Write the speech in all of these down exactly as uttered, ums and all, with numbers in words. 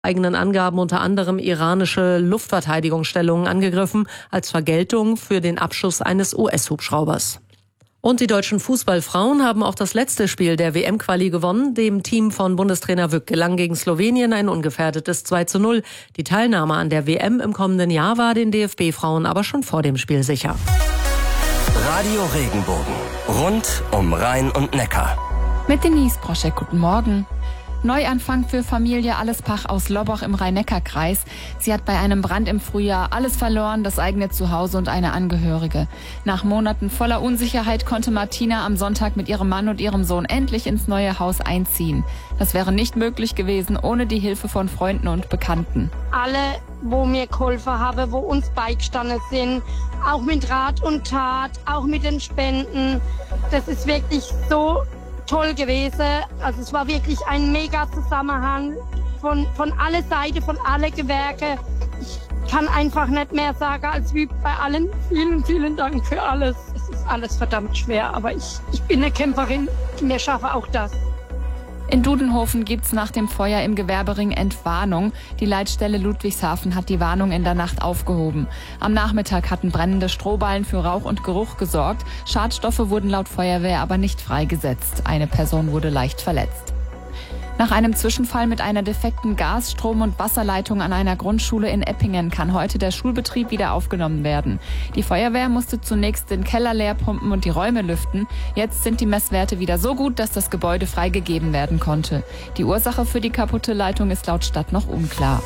eigenen Angaben unter anderem iranische Luftverteidigungsstellungen angegriffen, als Vergeltung für den Abschuss eines U S-Hubschraubers. Und die deutschen Fußballfrauen haben auch das letzte Spiel der W M-Quali gewonnen. Dem Team von Bundestrainer Wück gelang gegen Slowenien ein ungefährdetes zwei zu null. Die Teilnahme an der W M im kommenden Jahr war den D F B-Frauen aber schon vor dem Spiel sicher. Radio Regenbogen. Rund um Rhein und Neckar. Mit Denise Proschek, guten Morgen. Neuanfang für Familie Allespach aus Lobboch im Rhein-Neckar-Kreis. Sie hat bei einem Brand im Frühjahr alles verloren, das eigene Zuhause und eine Angehörige. Nach Monaten voller Unsicherheit konnte Martina am Sonntag mit ihrem Mann und ihrem Sohn endlich ins neue Haus einziehen. Das wäre nicht möglich gewesen ohne die Hilfe von Freunden und Bekannten. Alle, wo mir geholfen haben, wo uns beigestanden sind, auch mit Rat und Tat, auch mit den Spenden. Das ist wirklich so toll gewesen. Also es war wirklich ein mega Zusammenhang von, von alle Seiten, von alle Gewerke. Ich kann einfach nicht mehr sagen, als wie bei allen. Vielen, vielen Dank für alles. Es ist alles verdammt schwer, aber ich, ich bin eine Kämpferin. Wir schaffen auch das. In Dudenhofen gibt's nach dem Feuer im Gewerbering Entwarnung. Die Leitstelle Ludwigshafen hat die Warnung in der Nacht aufgehoben. Am Nachmittag hatten brennende Strohballen für Rauch und Geruch gesorgt. Schadstoffe wurden laut Feuerwehr aber nicht freigesetzt. Eine Person wurde leicht verletzt. Nach einem Zwischenfall mit einer defekten Gas-, Strom- und Wasserleitung an einer Grundschule in Eppingen kann heute der Schulbetrieb wieder aufgenommen werden. Die Feuerwehr musste zunächst den Keller leer pumpen und die Räume lüften. Jetzt sind die Messwerte wieder so gut, dass das Gebäude freigegeben werden konnte. Die Ursache für die kaputte Leitung ist laut Stadt noch unklar.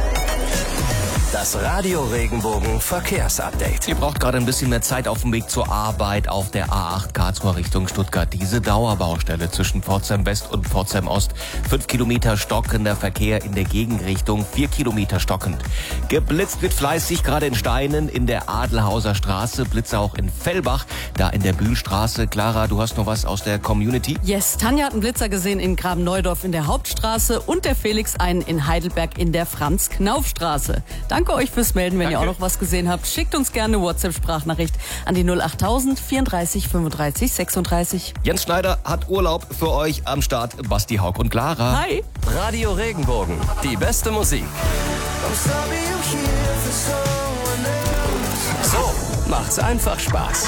Das Radio Regenbogen Verkehrsupdate. Ihr braucht gerade ein bisschen mehr Zeit auf dem Weg zur Arbeit auf der A acht Karlsruhe Richtung Stuttgart. Diese Dauerbaustelle zwischen Pforzheim West und Pforzheim Ost. Fünf Kilometer stockender Verkehr in der Gegenrichtung, vier Kilometer stockend. Geblitzt wird fleißig, gerade in Steinen, in der Adelhauser Straße, Blitze auch in Fellbach, da in der Bühlstraße. Clara, du hast noch was aus der Community? Yes, Tanja hat einen Blitzer gesehen in Graben-Neudorf in der Hauptstraße und der Felix einen in Heidelberg in der Franz-Knauf-Straße. Danke euch fürs Melden, wenn Danke. Ihr auch noch was gesehen habt. Schickt uns gerne eine WhatsApp-Sprachnachricht an die null achttausend vierunddreißig fünfunddreißig sechsunddreißig. Jens Schneider hat Urlaub für euch am Start. Basti, Haug und Clara. Hi. Radio Regenbogen, die beste Musik. So macht's einfach Spaß.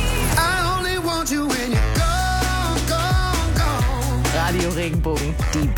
Radio Regenbogen, die